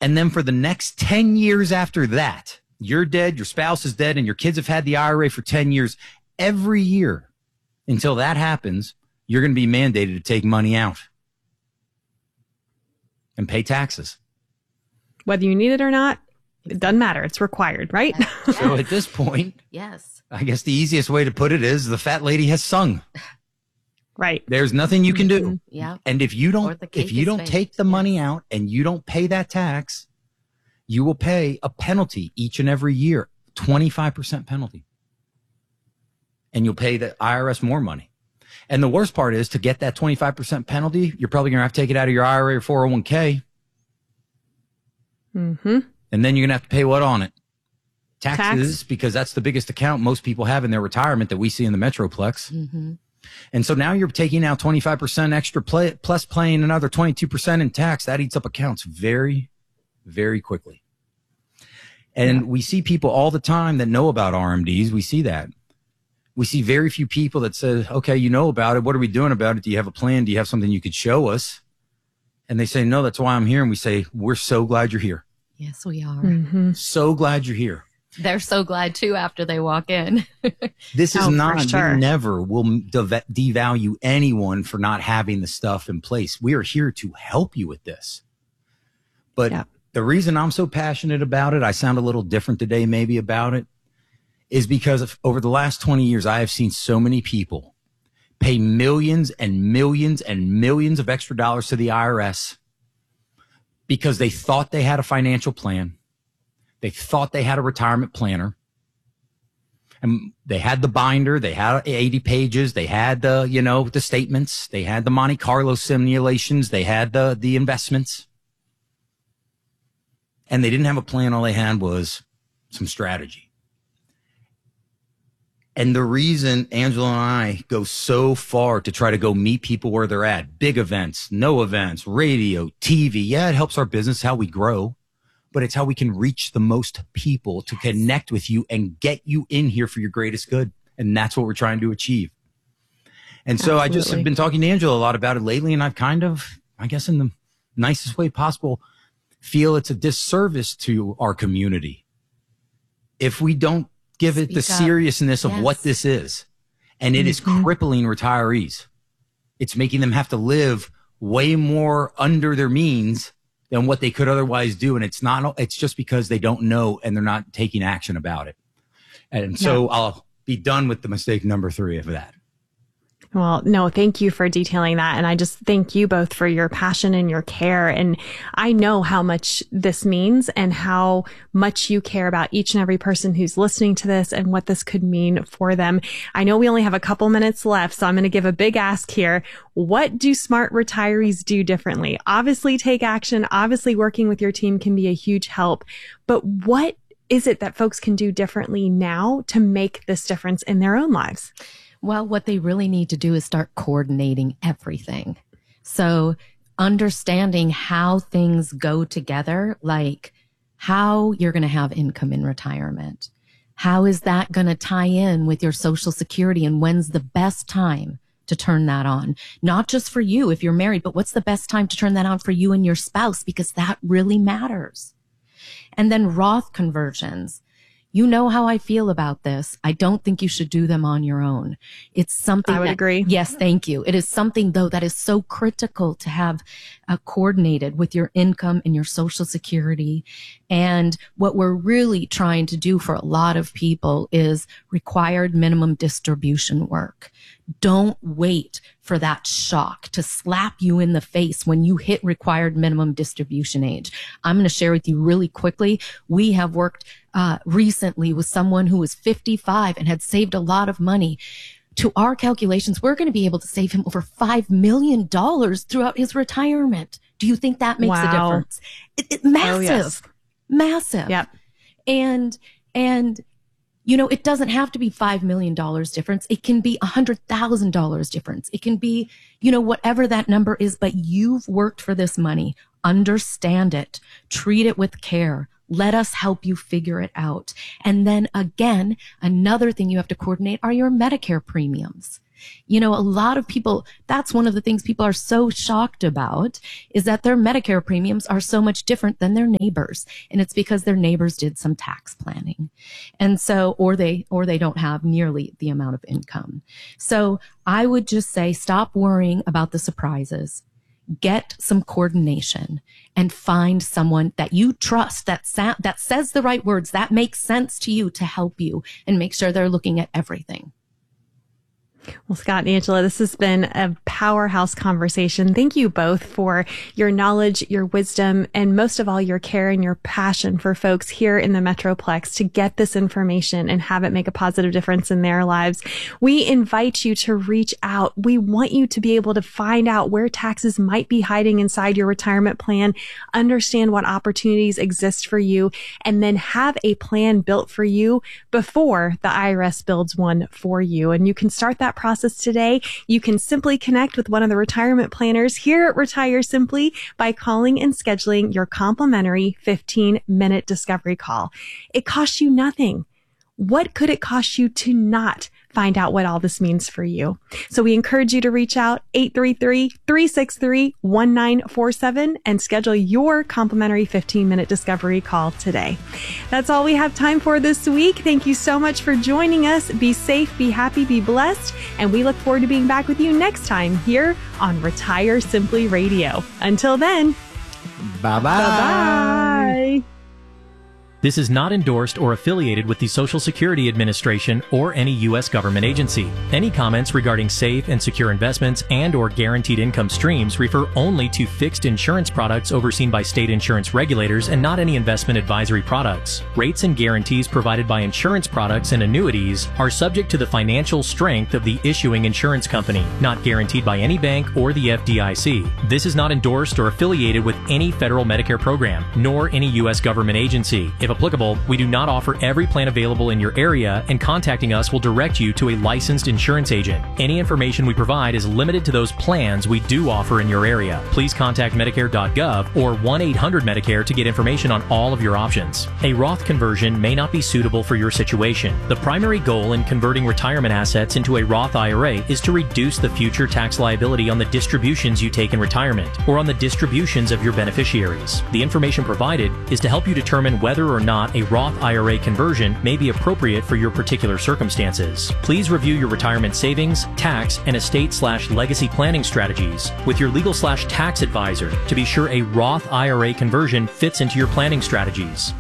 And then for the next 10 years after that, you're dead, your spouse is dead, and your kids have had the IRA for 10 years. Every year until that happens, you're going to be mandated to take money out and pay taxes. Whether you need it or not, it doesn't matter. It's required, right? Yes. So at this point, yes, I guess the easiest way to put it is the fat lady has sung. Right. There's nothing you can do. Yeah. And if you don't take the money out and you don't pay that tax, you will pay a penalty each and every year, 25% penalty. And you'll pay the IRS more money. And the worst part is to get that 25% penalty, you're probably going to have to take it out of your IRA or 401k. Mm-hmm. And then you're going to have to pay what on it? Taxes, because that's the biggest account most people have in their retirement that we see in the Metroplex. Mm-hmm. And so now you're taking out 25% extra plus paying another 22% in tax. That eats up accounts very, very quickly. And we see people all the time that know about RMDs. We see that. We see very few people that say, okay, you know about it. What are we doing about it? Do you have a plan? Do you have something you could show us? And they say, no, that's why I'm here. And we say, we're so glad you're here. Yes, we are. Mm-hmm. So glad you're here. They're so glad too after they walk in. This is not, sure. we never will devalue anyone for not having the stuff in place. We are here to help you with this. But the reason I'm so passionate about it, I sound a little different today maybe about it, is because over the last 20 years, I have seen so many people pay millions and millions and millions of extra dollars to the IRS because they thought they had a financial plan. They thought they had a retirement planner, and they had the binder. They had 80 pages. They had the statements. They had the Monte Carlo simulations. They had the investments, and they didn't have a plan. All they had was some strategy. And the reason Angela and I go so far to try to go meet people where they're at, big events, no events, radio, TV. Yeah, it helps our business, how we grow. But it's how we can reach the most people to connect with you and get you in here for your greatest good. And that's what we're trying to achieve. And so I just have been talking to Angela a lot about it lately. And I've kind of, I guess in the nicest way possible, feel it's a disservice to our community if we don't give it the seriousness of what this is. And it is crippling retirees. It's making them have to live way more under their means than what they could otherwise do. And it's just because they don't know and they're not taking action about it. And so I'll be done with the mistake number 3 of that. Well, no, thank you for detailing that. And I just thank you both for your passion and your care. And I know how much this means and how much you care about each and every person who's listening to this and what this could mean for them. I know we only have a couple minutes left, so I'm going to give a big ask here. What do smart retirees do differently? Obviously, take action. Obviously, working with your team can be a huge help. But what is it that folks can do differently now to make this difference in their own lives? Well, what they really need to do is start coordinating everything. So understanding how things go together, like how you're going to have income in retirement. How is that going to tie in with your Social Security, and when's the best time to turn that on? Not just for you if you're married, but what's the best time to turn that on for you and your spouse? Because that really matters. And then Roth conversions. You know how I feel about this. I don't think you should do them on your own. It's something I would agree. Yes, thank you. It is something, though, that is so critical to have coordinated with your income and your Social Security. And what we're really trying to do for a lot of people is required minimum distribution work. Don't wait for that shock to slap you in the face when you hit required minimum distribution age. I'm going to share with you really quickly. We have worked recently with someone who was 55 and had saved a lot of money. To our calculations, we're going to be able to save him over $5 million throughout his retirement. Do you think that makes a difference? Massive. Oh, yes. Massive. Yep. And you know, it doesn't have to be $5 million difference. It can be $100,000 difference. It can be, you know, whatever that number is, but you've worked for this money. Understand it. Treat it with care. Let us help you figure it out. And then again, another thing you have to coordinate are your Medicare premiums. A lot of people, that's one of the things people are so shocked about, is that their Medicare premiums are so much different than their neighbors. And it's because their neighbors did some tax planning. And so, or they don't have nearly the amount of income. So I would just say, stop worrying about the surprises. Get some coordination and find someone that you trust, that says the right words, that makes sense to you, to help you, and make sure they're looking at everything. Well, Scott and Angela, this has been a powerhouse conversation. Thank you both for your knowledge, your wisdom, and most of all, your care and your passion for folks here in the Metroplex to get this information and have it make a positive difference in their lives. We invite you to reach out. We want you to be able to find out where taxes might be hiding inside your retirement plan, understand what opportunities exist for you, and then have a plan built for you before the IRS builds one for you. And you can start that process today. You can simply connect with one of the retirement planners here at Retire Simply by calling and scheduling your complimentary 15-minute discovery call. It costs you nothing. What could it cost you to not find out what all this means for you? So we encourage you to reach out 833-363-1947 and schedule your complimentary 15-minute discovery call today. That's all we have time for this week. Thank you so much for joining us. Be safe, be happy, be blessed, and we look forward to being back with you next time here on Retire Simply Radio. Until then, Bye-bye. bye-bye. This is not endorsed or affiliated with the Social Security Administration or any U.S. government agency. Any comments regarding safe and secure investments and or guaranteed income streams refer only to fixed insurance products overseen by state insurance regulators and not any investment advisory products. Rates and guarantees provided by insurance products and annuities are subject to the financial strength of the issuing insurance company, not guaranteed by any bank or the FDIC. This is not endorsed or affiliated with any federal Medicare program, nor any U.S. government agency. If applicable, we do not offer every plan available in your area, and contacting us will direct you to a licensed insurance agent. Any information we provide is limited to those plans we do offer in your area. Please contact Medicare.gov or 1-800-MEDICARE to get information on all of your options. A Roth conversion may not be suitable for your situation. The primary goal in converting retirement assets into a Roth IRA is to reduce the future tax liability on the distributions you take in retirement or on the distributions of your beneficiaries. The information provided is to help you determine whether or not a Roth IRA conversion may be appropriate for your particular circumstances. Please review your retirement savings, tax, and estate/legacy planning strategies with your legal/tax advisor to be sure a Roth IRA conversion fits into your planning strategies.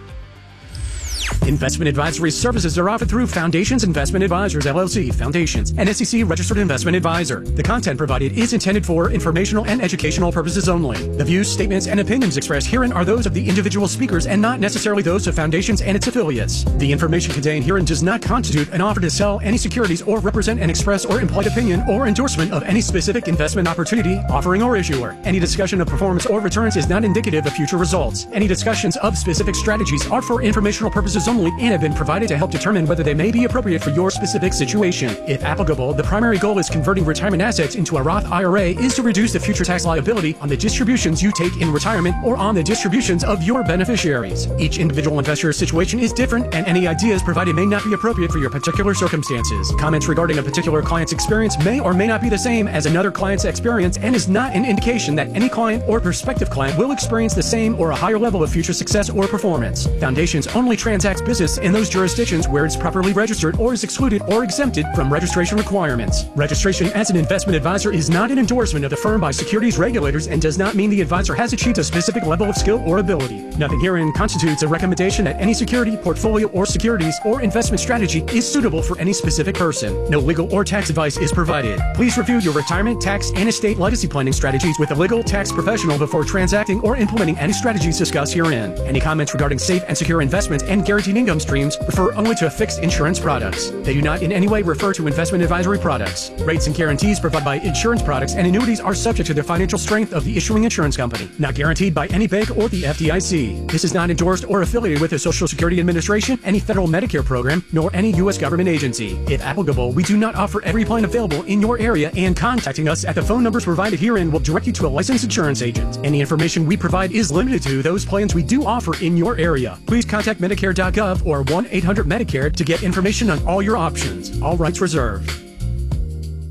Investment advisory services are offered through Foundations Investment Advisors, LLC, Foundations, an SEC registered investment advisor. The content provided is intended for informational and educational purposes only. The views, statements, and opinions expressed herein are those of the individual speakers and not necessarily those of Foundations and its affiliates. The information contained herein does not constitute an offer to sell any securities or represent an express or implied opinion or endorsement of any specific investment opportunity, offering, or issuer. Any discussion of performance or returns is not indicative of future results. Any discussions of specific strategies are for informational purposes only and have been provided to help determine whether they may be appropriate for your specific situation. If applicable, the primary goal is converting retirement assets into a Roth IRA is to reduce the future tax liability on the distributions you take in retirement or on the distributions of your beneficiaries. Each individual investor's situation is different, and any ideas provided may not be appropriate for your particular circumstances. Comments regarding a particular client's experience may or may not be the same as another client's experience and is not an indication that any client or prospective client will experience the same or a higher level of future success or performance. Foundations only transacts business in those jurisdictions where it's properly registered or is excluded or exempted from registration requirements. Registration as an investment advisor is not an endorsement of the firm by securities regulators and does not mean the advisor has achieved a specific level of skill or ability. Nothing herein constitutes a recommendation that any security, portfolio, or securities or investment strategy is suitable for any specific person. No legal or tax advice is provided. Please review your retirement, tax, and estate legacy planning strategies with a legal tax professional before transacting or implementing any strategies discussed herein. Any comments regarding safe and secure investments and guaranteed income streams refer only to fixed insurance products. They do not in any way refer to investment advisory products. Rates and guarantees provided by insurance products and annuities are subject to the financial strength of the issuing insurance company, not guaranteed by any bank or the FDIC. This is not endorsed or affiliated with the Social Security Administration, any federal Medicare program, nor any U.S. government agency. If applicable, we do not offer every plan available in your area, and contacting us at the phone numbers provided herein will direct you to a licensed insurance agent. Any information we provide is limited to those plans we do offer in your area. Please contact Medicare.gov or 1-800-MEDICARE to get information on all your options. All rights reserved.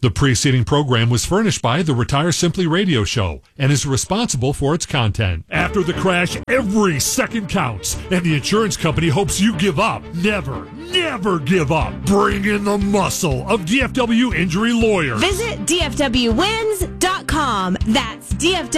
The preceding program was furnished by the Retire Simply radio show and is responsible for its content. After the crash, every second counts, and the insurance company hopes you give up. Never, never give up. Bring in the muscle of DFW Injury Lawyers. Visit DFWWins.com. That's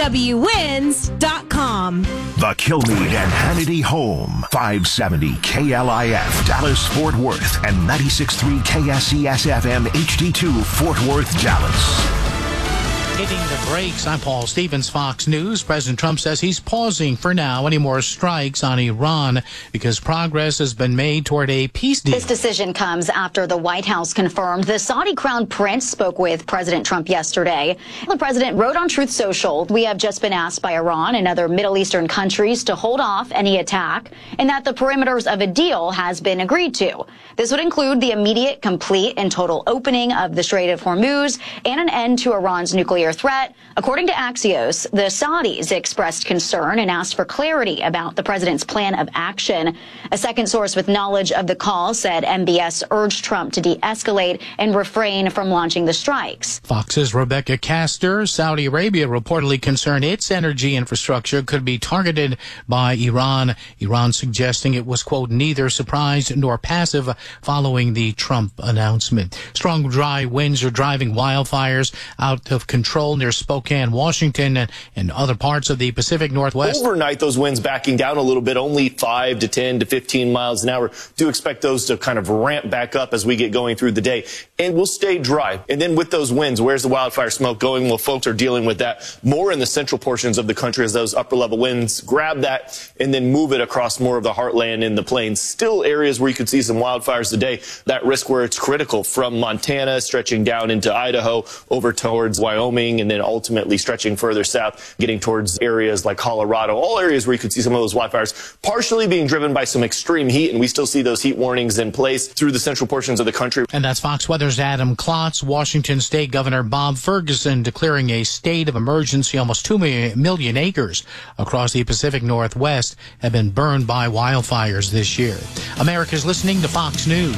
DFWWins.com. The Kilmeade and Hannity Home. 570 KLIF, Dallas, Fort Worth, and 96.3 KSCS FM HD2, Fort Worth, Dallas. Hitting the brakes, I'm Paul Stevens, Fox News. President Trump says he's pausing for now any more strikes on Iran because progress has been made toward a peace deal. This decision comes after the White House confirmed the Saudi crown prince spoke with President Trump yesterday. The president wrote on Truth Social, "We have just been asked by Iran and other Middle Eastern countries to hold off any attack and that the perimeters of a deal has been agreed to. This would include the immediate, complete, and total opening of the Strait of Hormuz and an end to Iran's nuclear threat." According to Axios, the Saudis expressed concern and asked for clarity about the president's plan of action. A second source with knowledge of the call said MBS urged Trump to de-escalate and refrain from launching the strikes. Fox's Rebecca Castor. Saudi Arabia reportedly concerned its energy infrastructure could be targeted by Iran. Iran suggesting it was, quote, neither surprised nor passive following the Trump announcement. Strong, dry winds are driving wildfires out of control near Spokane, Washington, and other parts of the Pacific Northwest. Overnight, those winds backing down a little bit, only 5 to 10 to 15 miles an hour. Do expect those to kind of ramp back up as we get going through the day. And we'll stay dry. And then with those winds, where's the wildfire smoke going? Well, folks are dealing with that more in the central portions of the country as those upper level winds grab that and then move it across more of the heartland and the plains. Still areas where you could see some wildfires today. That risk where it's critical from Montana, stretching down into Idaho, over towards Wyoming, and then ultimately stretching further south, getting towards areas like Colorado, all areas where you could see some of those wildfires partially being driven by some extreme heat, and we still see those heat warnings in place through the central portions of the country. And that's Fox Weather's Adam Klotz. Washington State Governor Bob Ferguson declaring a state of emergency. Almost 2 million acres across the Pacific Northwest have been burned by wildfires this year. America's listening to Fox News.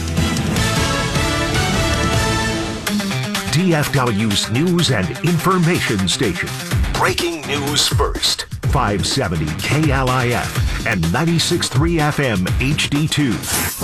DFW's news and information station. Breaking news first. 570 KLIF and 96.3 FM HD2.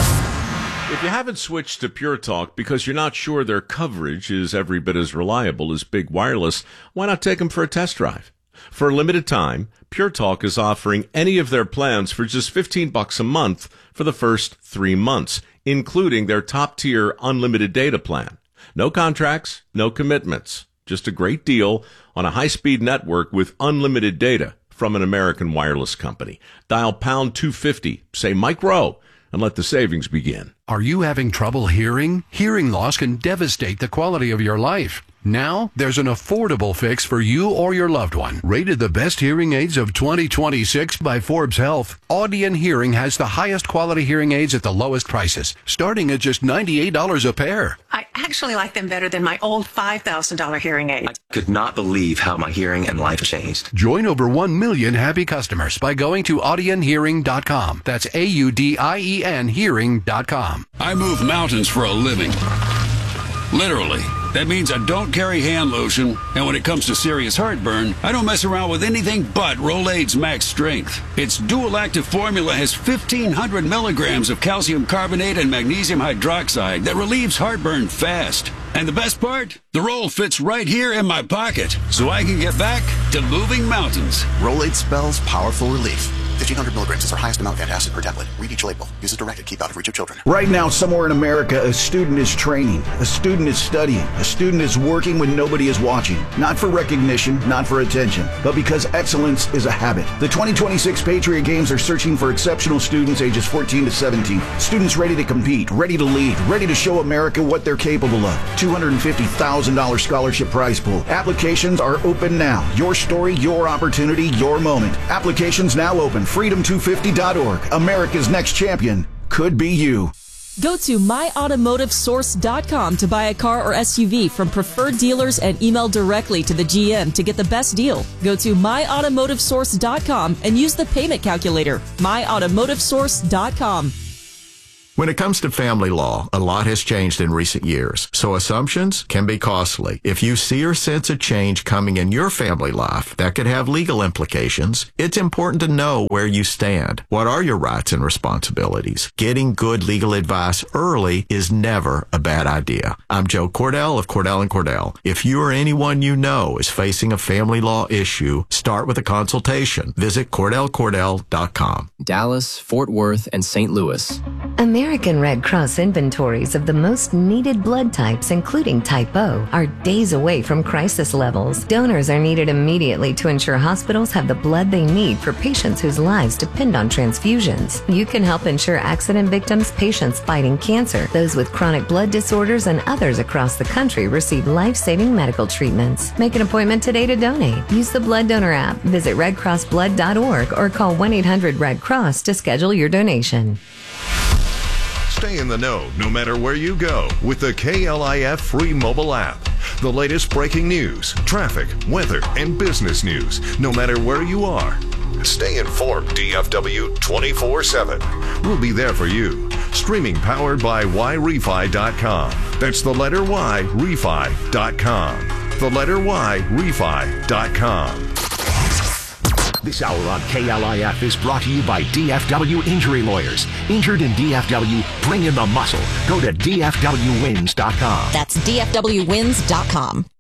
If you haven't switched to Pure Talk because you're not sure their coverage is every bit as reliable as Big Wireless, why not take them for a test drive? For a limited time, Pure Talk is offering any of their plans for just $15 a month for the first 3 months, including their top-tier unlimited data plan. No contracts, no commitments, just a great deal on a high-speed network with unlimited data from an American wireless company. Dial pound 250, say Mike Rowe, and let the savings begin. Are you having trouble hearing? Hearing loss can devastate the quality of your life. Now, there's an affordable fix for you or your loved one. Rated the best hearing aids of 2026 by Forbes Health, Audion Hearing has the highest quality hearing aids at the lowest prices, starting at just $98 a pair. I actually like them better than my old $5,000 hearing aid. I could not believe how my hearing and life changed. Join over 1 million happy customers by going to audionhearing.com. That's AUDIEN hearing.com. I move mountains for a living. Literally. That means I don't carry hand lotion, and when it comes to serious heartburn, I don't mess around with anything but Rolaids Max Strength. Its dual-active formula has 1,500 milligrams of calcium carbonate and magnesium hydroxide that relieves heartburn fast. And the best part? The roll fits right here in my pocket, so I can get back to moving mountains. Rolaids spells powerful relief. 1,500 milligrams is our highest amount of antacid per tablet. Read each label. Use as directed. Keep out of reach of children. Right now, somewhere in America, a student is training. A student is studying. A student is working when nobody is watching. Not for recognition, not for attention, but because excellence is a habit. The 2026 Patriot Games are searching for exceptional students ages 14 to 17. Students ready to compete, ready to lead, ready to show America what they're capable of. $250,000 scholarship prize pool. Applications are open now. Your story, your opportunity, your moment. Applications now open. Freedom250.org. America's next champion could be you. Go to myautomotivesource.com to buy a car or SUV from preferred dealers and email directly to the GM to get the best deal. Go to myautomotivesource.com and use the payment calculator. myautomotivesource.com. When it comes to family law, a lot has changed in recent years, so assumptions can be costly. If you see or sense a change coming in your family life that could have legal implications, it's important to know where you stand. What are your rights and responsibilities? Getting good legal advice early is never a bad idea. I'm Joe Cordell of Cordell & Cordell. If you or anyone you know is facing a family law issue, start with a consultation. Visit CordellCordell.com. Dallas, Fort Worth, and St. Louis. American Red Cross inventories of the most needed blood types, including Type O, are days away from crisis levels. Donors are needed immediately to ensure hospitals have the blood they need for patients whose lives depend on transfusions. You can help ensure accident victims, patients fighting cancer, those with chronic blood disorders, and others across the country receive life-saving medical treatments. Make an appointment today to donate. Use the Blood Donor app, visit redcrossblood.org, or call 1-800-RED-CROSS to schedule your donation. Stay in the know no matter where you go with the KLIF free mobile app. The latest breaking news, traffic, weather, and business news, no matter where you are. Stay informed, DFW 24/7. We'll be there for you. Streaming powered by YRefi.com. That's the letter Y, refi.com. The letter Y, refi.com. This hour on KLIF is brought to you by DFW Injury Lawyers. Injured in DFW, bring in the muscle. Go to DFWwins.com. That's DFWwins.com.